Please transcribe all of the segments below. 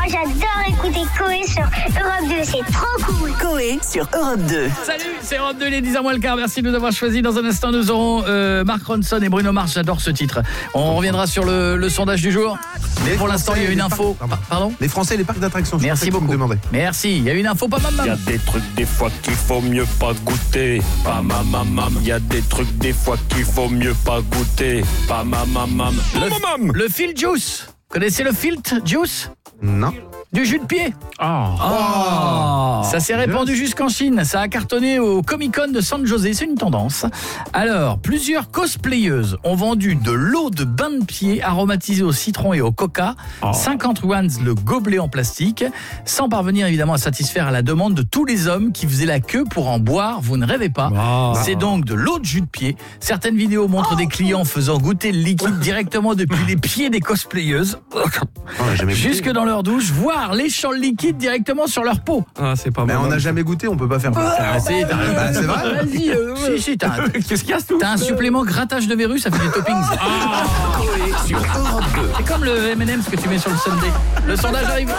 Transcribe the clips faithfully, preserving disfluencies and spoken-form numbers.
j'adore écouter Coé sur Europe deux, c'est trop cool. Coé sur Europe deux. Salut, c'est Europe deux, les dix heures moins le quart. Merci de nous avoir choisis. Dans un instant, nous aurons euh, Mark Ronson et Bruno Mars. J'adore ce titre. On reviendra sur le, le sondage du jour. Mais pour l'instant, il y a une info. Parcs, Pardon ? Les Français et les parcs d'attractions. Merci beaucoup. Merci. Il y a une info, pas mam. Il y a des trucs des fois qu'il faut mieux pas goûter. Pas mam mam mam. Il y a des trucs des fois qu'il faut mieux pas goûter. Pas mam mam mam. Le, le Filt Juice. Connaissez le Filt Juice ? Non. Du jus de pied. Oh. Oh. Ça s'est répandu jusqu'en Chine. Ça a cartonné au Comic-Con de San José. C'est une tendance. Alors, plusieurs cosplayeuses ont vendu de l'eau de bain de pied aromatisée au citron et au coca. Oh. cinquante yuans le gobelet en plastique. Sans parvenir évidemment à satisfaire à la demande de tous les hommes qui faisaient la queue pour en boire. Vous ne rêvez pas. Oh. C'est donc de l'eau de jus de pied. Certaines vidéos montrent oh. des clients faisant goûter le liquide directement depuis les pieds des cosplayeuses. Oh, jusque dans leur douche, voire léchant le liquide directement sur leur peau. Ah, c'est pas Mais mal. on n'a jamais goûté, on peut pas faire ça. Ah, c'est, bah, c'est vrai. Vas-y, euh, si, si, t'as, Qu'est-ce qu'il y a tout t'as un supplément grattage de verrues, ça fait des toppings. Ah. Sur Europe deux. C'est comme le M and M's que tu mets sur le Sunday. Le sondage arrive.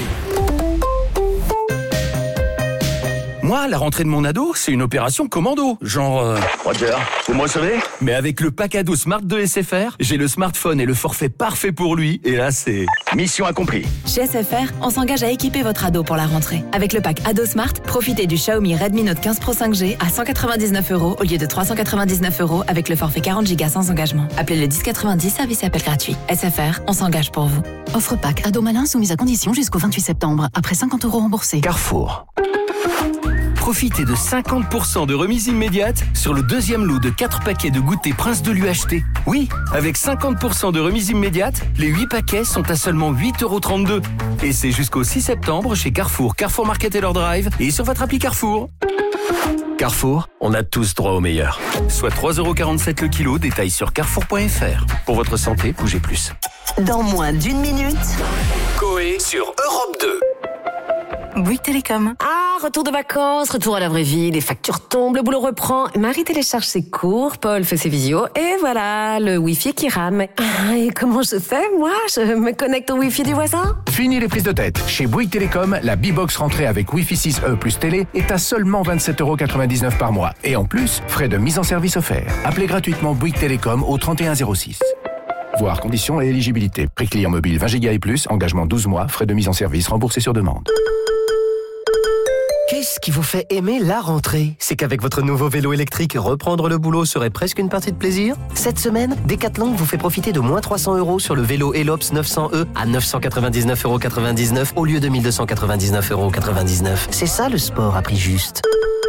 Moi, la rentrée de mon ado, c'est une opération commando. Genre... Euh... Roger, vous me recevez ? Mais avec le pack ado Smart de S F R, j'ai le smartphone et le forfait parfait pour lui. Et là, c'est... Mission accomplie. Chez S F R, on s'engage à équiper votre ado pour la rentrée. Avec le pack Ado Smart, profitez du Xiaomi Redmi Note quinze Pro cinq G à cent quatre-vingt-dix-neuf euros au lieu de trois cent quatre-vingt-dix-neuf euros avec le forfait quarante gigas sans engagement. Appelez le dix quatre-vingt-dix, service et appel gratuit. S F R, on s'engage pour vous. Offre pack Ado Malin soumise à condition jusqu'au vingt-huit septembre, après cinquante euros remboursés. Carrefour. Profitez de cinquante pour cent de remise immédiate sur le deuxième lot de quatre paquets de goûter Prince de l'U H T. Oui, avec cinquante pour cent de remise immédiate, les huit paquets sont à seulement huit euros trente-deux. Et c'est jusqu'au six septembre chez Carrefour, Carrefour Market et leur drive et sur votre appli Carrefour. Carrefour, on a tous droit au meilleur. Soit trois euros quarante-sept le kilo, détail sur carrefour point f r. Pour votre santé, bougez plus. Dans moins d'une minute, Coé sur Europe deux. Bouygues Télécom. Ah, retour de vacances, retour à la vraie vie, les factures tombent, le boulot reprend. Marie télécharge ses cours, Paul fait ses visios, et voilà, le Wi-Fi qui rame. Ah, et comment je fais, moi ? Je me connecte au Wi-Fi du voisin ? Fini les prises de tête. Chez Bouygues Télécom, la B-Box rentrée avec Wi-Fi six E plus télé est à seulement vingt-sept euros quatre-vingt-dix-neuf par mois. Et en plus, frais de mise en service offerts. Appelez gratuitement Bouygues Télécom au trente et un zéro six. Voir conditions et éligibilité. Prix client mobile vingt gigas et plus, engagement douze mois, frais de mise en service remboursés sur demande. Qu'est-ce qui vous fait aimer la rentrée ? C'est qu'avec votre nouveau vélo électrique, reprendre le boulot serait presque une partie de plaisir ? Cette semaine, Decathlon vous fait profiter de moins trois cents euros sur le vélo Elops neuf cents E à neuf cent quatre-vingt-dix-neuf euros quatre-vingt-dix-neuf au lieu de mille deux cent quatre-vingt-dix-neuf euros quatre-vingt-dix-neuf. C'est ça le sport à prix juste.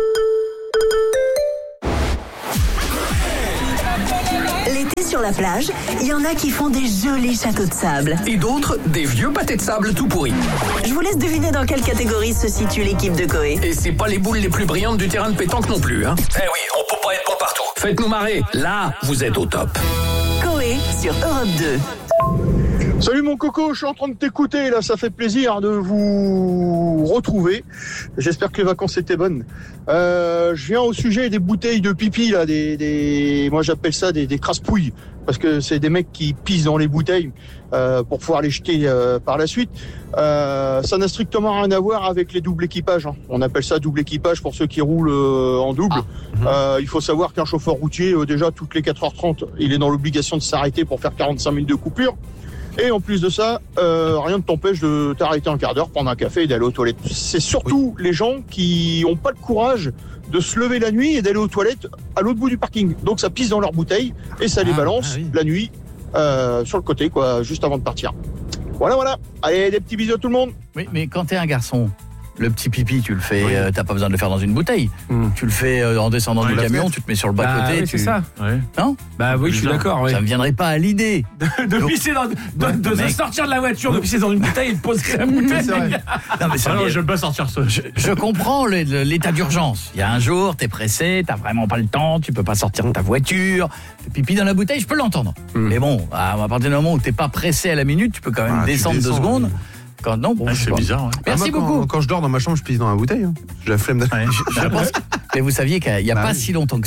l'été sur la plage, il y en a qui font des jolis châteaux de sable. Et d'autres, des vieux pâtés de sable tout pourris. Je vous laisse deviner dans quelle catégorie se situe l'équipe de Coé. Et c'est pas les boules les plus brillantes du terrain de pétanque non plus, hein. Eh oui, on peut pas être bon partout. Faites-nous marrer, là, vous êtes au top. Coé sur Europe deux. Salut mon coco, je suis en train de t'écouter là, ça fait plaisir de vous retrouver. J'espère que les vacances étaient bonnes. Euh, je viens au sujet des bouteilles de pipi là, des, des... moi j'appelle ça des, des crasse-pouilles parce que c'est des mecs qui pissent dans les bouteilles euh, pour pouvoir les jeter euh, par la suite. Euh, ça n'a strictement rien à voir avec les doubles équipages. Hein. On appelle ça double équipage pour ceux qui roulent euh, en double. Ah. Euh, il faut savoir qu'un chauffeur routier, euh, déjà toutes les quatre heures trente, il est dans l'obligation de s'arrêter pour faire quarante-cinq minutes de coupure. Et en plus de ça, euh, rien ne t'empêche de t'arrêter un quart d'heure, prendre un café et d'aller aux toilettes. C'est surtout oui. les gens qui n'ont pas le courage de se lever la nuit et d'aller aux toilettes à l'autre bout du parking. Donc ça pisse dans leur bouteille et ça ah, les balance ah oui. la nuit euh, sur le côté, quoi, juste avant de partir. Voilà, voilà. Allez, des petits bisous à tout le monde. Oui, mais quand t'es un garçon, le petit pipi, tu le fais, oui. euh, t'as pas besoin de le faire dans une bouteille. Mmh. Tu le fais euh, en descendant ouais, du camion, fait. tu te mets sur le bas-côté. Bah, oui, tu... c'est ça. Ouais. Non ? Bah oui, je suis d'accord. Ouais. Ça me viendrait pas à l'idée. de de Donc, pisser dans, de, ouais, de, de sortir de la voiture, de pisser dans une bouteille et de poser la bouteille. C'est vrai. Non, mais ça ah non, vient... je veux pas sortir ça. Je, je comprends le, le, l'état d'urgence. Il y a un jour, t'es pressé, t'as vraiment pas le temps, tu peux pas sortir de ta voiture, fais pipi dans la bouteille, je peux l'entendre. Mmh. Mais bon, à, à partir du moment où t'es pas pressé à la minute, tu peux quand même ah, descendre deux secondes. Ouais. Quand non, bon, ah, c'est bizarre. Ouais. Merci ah, moi, beaucoup. Quand, quand je dors dans ma chambre, je pisse dans la bouteille. Hein. J'ai la flemme de. Ouais, je, je pense que, mais vous saviez qu'il n'y a bah, pas oui. si longtemps que ça,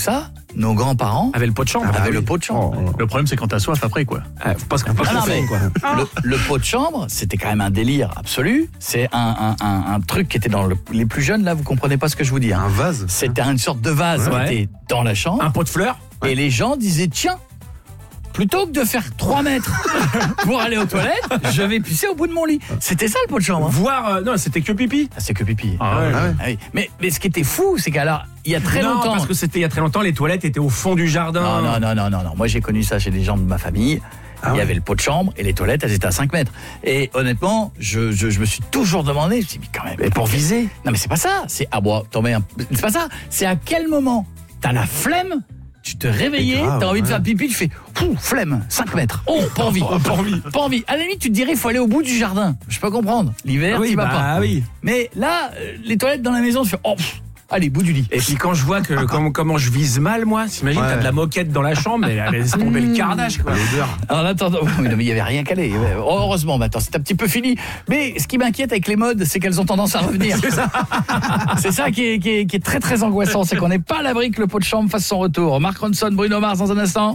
nos grands-parents Avait le pot de chambre. avaient Ah oui. le pot de chambre. Oh, Le problème, c'est quand t'as soif après, quoi. Euh, faut pas se faut pas se Ah non, faire, mais quoi. le, le pot de chambre, c'était quand même un délire absolu. C'est un, un, un, un truc qui était dans le, les plus jeunes, là, vous comprenez pas ce que je vous dis. Hein. Un vase. C'était une sorte de vase Ouais. qui était dans la chambre. Un pot de fleurs. Et les gens disaient, tiens, plutôt que de faire trois mètres pour aller aux toilettes, je vais pisser au bout de mon lit. C'était ça le pot de chambre. Hein. Voir, euh, non, c'était que pipi. Ah, c'est que pipi. Ah ouais. Ah ouais. Ah oui. mais, mais ce qui était fou, c'est qu'alors, il y a très non, longtemps... parce que c'était il y a très longtemps, les toilettes étaient au fond du jardin. Non, non, non, non, non, non. Moi, j'ai connu ça chez des gens de ma famille. Ah il y ouais. avait le pot de chambre et les toilettes, elles étaient à cinq mètres. Et honnêtement, je, je, je me suis toujours demandé, je me suis dit, mais quand même, mais pour viser. Non, mais c'est pas ça. C'est, ah bon, t'en mets un... C'est pas ça. C'est à quel moment t'as la flemme, tu te réveillais, C'est grave, t'as envie de ouais. faire pipi, tu fais, ouh, flemme, cinq mètres. Oh, pas envie. pas envie. Pas envie. À la limite, tu te dirais, il faut aller au bout du jardin. Je peux comprendre. L'hiver, Ah oui, t'y vas bah, pas. oui. Mais là, euh, les toilettes dans la maison, tu fais, oh, pff, allez, bout du lit. Et puis quand je vois que comment, comment je vise mal, moi, t'imagines, Ouais. t'as de la moquette dans la chambre, mais elle laisse tomber le carnage, quoi. L'odeur. Alors, en attendant, oui, non, mais il n'y avait rien calé. Heureusement, maintenant, c'est un petit peu fini. Mais ce qui m'inquiète avec les modes, c'est qu'elles ont tendance à revenir. C'est ça, c'est ça qui, est, qui, est, qui est très très angoissant. C'est qu'on n'est pas à l'abri que le pot de chambre fasse son retour. Mark Ronson, Bruno Mars dans un instant.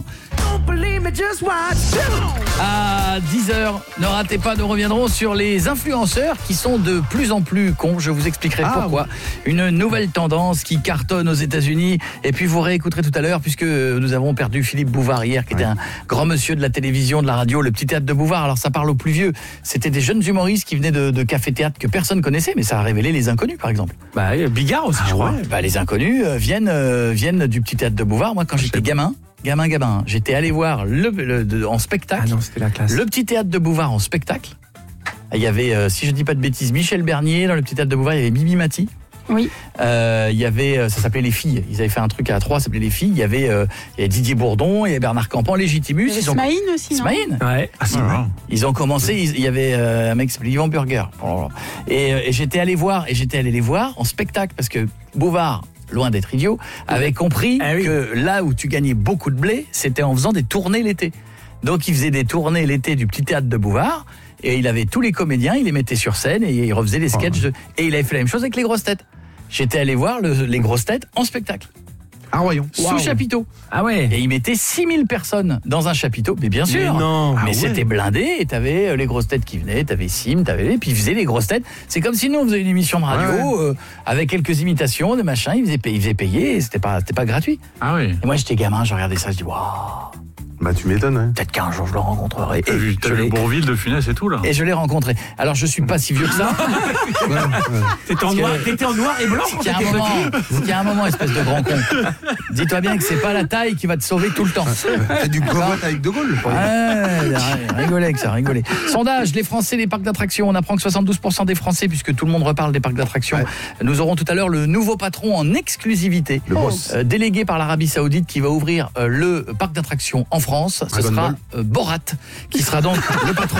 À dix heures, ne ratez pas, nous reviendrons sur les influenceurs qui sont de plus en plus cons. Je vous expliquerai Ah, pourquoi. Une nouvelle tendance qui cartonne aux États-Unis. Et puis vous réécouterez tout à l'heure, puisque nous avons perdu Philippe Bouvard hier, qui était un grand monsieur de la télévision, de la radio, le petit théâtre de Bouvard. Alors ça parle aux plus vieux. C'était des jeunes humoristes qui venaient de, de café-théâtre que personne connaissait, mais ça a révélé les inconnus, par exemple. Bah, Bigard aussi, je crois. Bah, les inconnus euh, viennent, euh, viennent du petit théâtre de Bouvard. Moi, quand j'étais gamin, gamin, gamin, j'étais allé voir le, le- de- en spectacle. Ah non, c'était la classe. Le petit théâtre de Bouvard en spectacle. Il y avait, euh, si je dis pas de bêtises, Michel Bernier dans le petit théâtre de Bouvard. Il y avait Bibi Mati. Oui. Euh, il y avait, euh, ça s'appelait Les Filles. Ils avaient fait un truc à trois, ça s'appelait Les Filles. Il y avait, euh, il y avait Didier Bourdon, il y avait Bernard Campan, Légitimus. Il y avait Ils ont- Smaïn aussi, non Smaïn. Ouais. Ah, c'est vrai. Ils ont commencé, ils- il y avait euh, un mec qui s'appelait Yvan Burger. Et, euh, et j'étais allé voir, et j'étais allé les voir en spectacle parce que Bouvard, loin d'être idiot, avait compris Ah oui. que là où tu gagnais beaucoup de blé, c'était en faisant des tournées l'été. Donc il faisait des tournées l'été du petit théâtre de Bouvard. Et il avait tous les comédiens, il les mettait sur scène et il refaisait les sketchs. de- Et il avait fait la même chose avec les grosses têtes. J'étais allé voir le- les grosses têtes en spectacle. Un royaume. Sous chapiteau. Ah ouais. Et il mettait six mille personnes dans un chapiteau, mais bien sûr. Mais non. Mais Ah ouais. c'était blindé et t'avais euh, les grosses têtes qui venaient, t'avais Sim, t'avais et puis ils faisaient les grosses têtes. C'est comme si nous on faisait une émission de radio Ouais, euh, avec quelques imitations, des machins, ils faisaient, payer- ils faisaient payer et c'était pas, c'était pas gratuit. Ah oui. Et moi j'étais gamin, je regardais ça, je dis waouh, Bah, tu m'étonnes, ouais. peut-être qu'un jour je le rencontrerai. T'as Et vu, je t'as vu l'ai- Bourville de Funès et tout, là. et je l'ai rencontré. Alors je suis pas si vieux que ça. T'étais en, Parce que- noir, t'étais en noir et blanc C'est quand qu'il y a un t'étais moment, petit. c'est qu'il y a un moment, espèce de grand con. Dis-toi bien que c'est pas la taille qui va te sauver tout le temps. C'est du covote avec De Gaulle. Ouais, rigolez avec ça, rigolez. Sondage, les Français, les parcs d'attractions. On apprend que soixante-douze pour cent des Français, puisque tout le monde reparle des parcs d'attractions, nous aurons tout à l'heure le nouveau patron en exclusivité, Le boss. euh, délégué par l'Arabie Saoudite, qui va ouvrir euh, le parc d'attractions en France. Ce Dragon sera Ball. euh, Borat, qui sera donc le patron.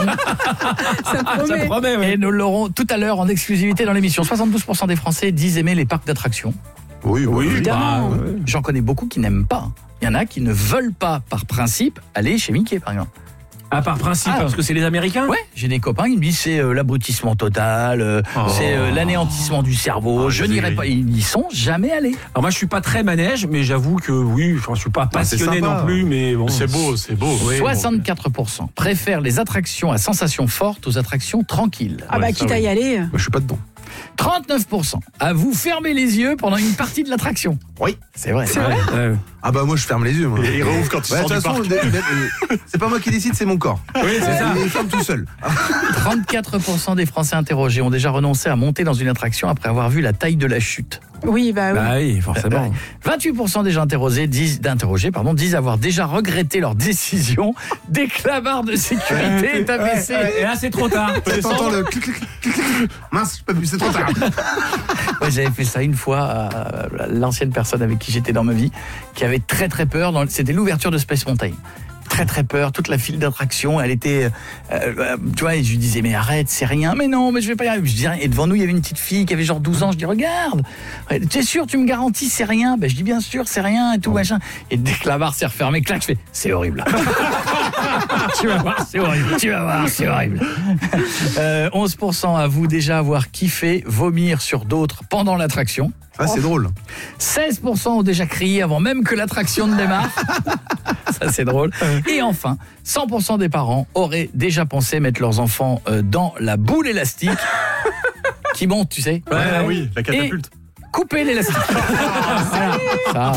Ça promet. Ça promet, ouais. Et nous l'aurons tout à l'heure en exclusivité dans l'émission. soixante-douze pour cent des Français disent aimer les parcs d'attractions. Oui, oui. Évidemment. Bah, J'en connais beaucoup qui n'aiment pas. Il y en a qui ne veulent pas, par principe, aller chez Mickey, par exemple. à part principe, Ah. parce que c'est les Américains. Ouais, j'ai des copains qui me disent c'est euh, l'abrutissement total, euh, Oh. c'est euh, l'anéantissement du cerveau. Oh, je les n'irai aigris. pas. Ils n'y sont jamais allés. Alors moi je suis pas très manège, mais j'avoue que oui, enfin je suis pas Ah, c'est passionné sympa. non plus, mais bon. C'est beau, c'est beau. Oui, soixante-quatre pour cent préfèrent les attractions à sensations fortes aux attractions tranquilles. Ah bah quitte à y aller. Je suis pas dedans. trente-neuf pour cent à vous fermer les yeux pendant une partie de l'attraction. Oui, c'est vrai. C'est vrai. Ah bah moi je ferme les yeux. Moi. Et il rouvre quand il Ouais, sort de du toute façon, parc. de- de- euh, c'est pas moi qui décide, c'est mon corps. Oui, c'est ça. Il ferme tout seul. trente-quatre pour cent des Français interrogés ont déjà renoncé à monter dans une attraction après avoir vu la taille de la chute. Oui, bah oui. Bah oui, forcément. vingt-huit pour cent des gens interrogés disent, d'interrogés, pardon, disent avoir déjà regretté leur décision dès que la barre de sécurité est abaissée. Et là c'est trop tard. T'entends le clic, clic, clic, clic. Mince, j'ai pas vu, c'est trop tard. Ouais, j'avais fait ça une fois à à l'ancienne personne avec qui j'étais dans ma vie, qui avait très très peur. dans- C'était l'ouverture de Space Mountain. Très très peur, toute la file d'attractions, elle était, euh, euh, tu vois, et je lui disais mais arrête, c'est rien, mais non, mais je vais pas y arriver. Je dis rien. Et devant nous il y avait une petite fille qui avait genre douze ans, je dis regarde, Ouais, tu es sûr, tu me garantis c'est rien? Ben je dis bien sûr c'est rien et tout machin. Et dès que la barre s'est refermée, clac, je fais c'est horrible. Tu vas voir, c'est horrible. Tu vas voir, c'est horrible. Euh, onze pour cent avouent déjà avoir kiffé vomir sur d'autres pendant l'attraction. Ah, c'est drôle. seize pour cent ont déjà crié avant même que l'attraction ne démarre. Ça, c'est drôle. Et enfin, cent pour cent des parents auraient déjà pensé mettre leurs enfants euh, dans la boule élastique qui monte, tu sais. Ouais, ouais, oui, la catapulte. Et couper l'élastique. Voilà. Ça.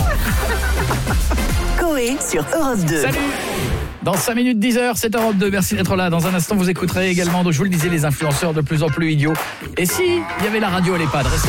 Coé sur Europe deux. Salut. Dans cinq minutes, dix heures, c'est Europe deux. Merci d'être là. Dans un instant, vous écouterez également, donc je vous le disais, les influenceurs de plus en plus idiots. Et si il y avait la radio à l'EHPAD, restez